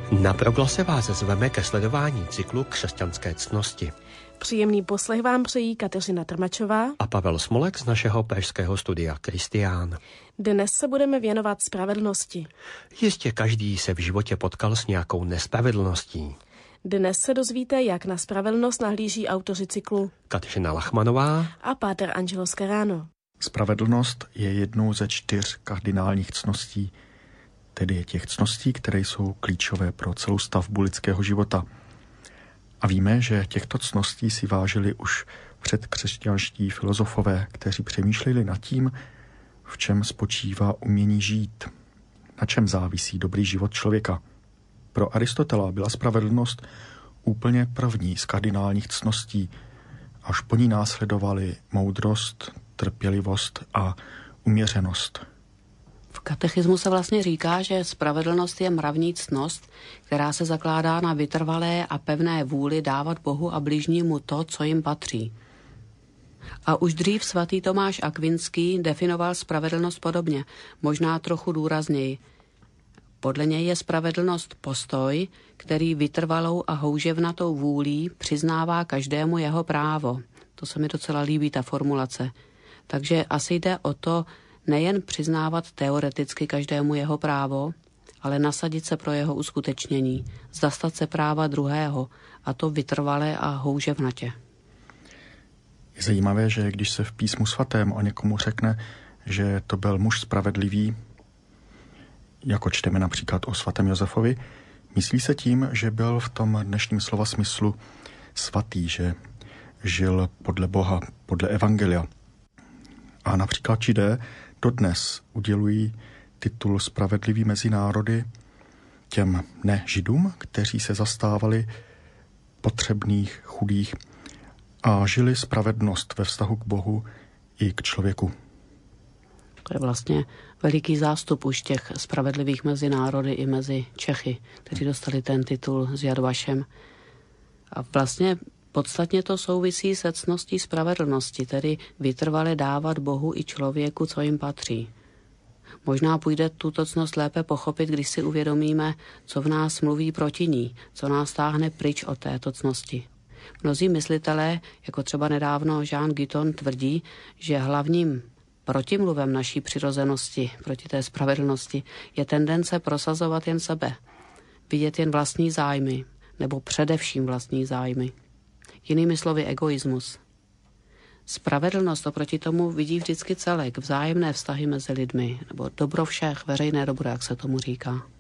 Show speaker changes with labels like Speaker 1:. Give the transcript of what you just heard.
Speaker 1: Na Proglose vás zveme ke sledování cyklu Křesťanské ctnosti.
Speaker 2: Příjemný poslech vám přejí Kateřina Trmačová
Speaker 1: A Pavel Smolek z našeho pražského studia Kristián.
Speaker 2: Dnes se budeme věnovat spravedlnosti.
Speaker 1: Jistě každý se v životě potkal s nějakou nespravedlností.
Speaker 2: Dnes se dozvíte, jak na spravedlnost nahlíží autoři cyklu
Speaker 1: Kateřina Lachmanová
Speaker 2: a páter Angelo Scarano.
Speaker 3: Spravedlnost je jednou ze 4 kardinálních ctností, tedy těch ctností, které jsou klíčové pro celou stavbu lidského života. A víme, že těchto ctností si vážili už předkřesťanští filozofové, kteří přemýšleli nad tím, v čem spočívá umění žít, na čem závisí dobrý život člověka. Pro Aristotela byla spravedlnost úplně první z kardinálních ctností, až po ní následovaly moudrost, trpělivost a uměřenost.
Speaker 4: V katechismu se vlastně říká, že spravedlnost je mravní ctnost, která se zakládá na vytrvalé a pevné vůli dávat Bohu a bližnímu to, co jim patří. A už dřív svatý Tomáš Akvinský definoval spravedlnost podobně, možná trochu důrazněji. Podle něj je spravedlnost postoj, který vytrvalou a houževnatou vůlí přiznává každému jeho právo. To se mi docela líbí, ta formulace. Takže asi jde o to, nejen přiznávat teoreticky každému jeho právo, ale nasadit se pro jeho uskutečnění, zastat se práva druhého, a to vytrvale a houževnatě.
Speaker 3: Je zajímavé, že když se v písmu svatém o někomu řekne, že to byl muž spravedlivý, jako čteme například o svatém Josefovi, myslí se tím, že byl v tom dnešním slova smyslu svatý, že žil podle Boha, podle evangelia. A například Židé dodnes udělují titul spravedlivý mezi národy těm nežidům, kteří se zastávali potřebných, chudých a žili spravedlnost ve vztahu k Bohu i k člověku.
Speaker 4: To je vlastně veliký zástup už těch spravedlivých mezi národy i mezi Čechy, kteří dostali ten titul s Yad Vashem. A vlastně podstatně to souvisí se ctností spravedlnosti, tedy vytrvale dávat Bohu i člověku, co jim patří. Možná půjde tuto ctnost lépe pochopit, když si uvědomíme, co v nás mluví proti ní, co nás táhne pryč od této ctnosti. Mnozí myslitelé, jako třeba nedávno Jean Guiton, tvrdí, že hlavním protimluvem naší přirozenosti proti té spravedlnosti je tendence prosazovat jen sebe, vidět jen vlastní zájmy, nebo především vlastní zájmy. Jinými slovy egoismus. Spravedlnost oproti tomu vidí vždycky celek, vzájemné vztahy mezi lidmi, nebo dobro všech, veřejné dobro, jak se tomu říká.